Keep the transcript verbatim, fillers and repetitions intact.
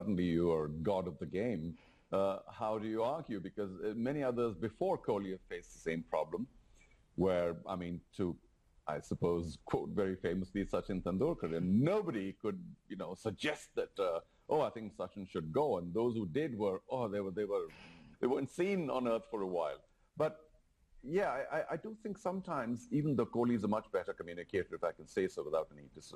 suddenly you are god of the game, uh, how do you argue? Because uh, many others before Kohli have faced the same problem, where, I mean, to, I suppose, quote very famously Sachin Tendulkar, and nobody could, you know, suggest that, uh, oh, I think Sachin should go, and those who did were, oh, they were, they were, they weren't seen on earth for a while. But yeah, I, I do think sometimes, even though Kohli is a much better communicator, if I can say so without any disrespect,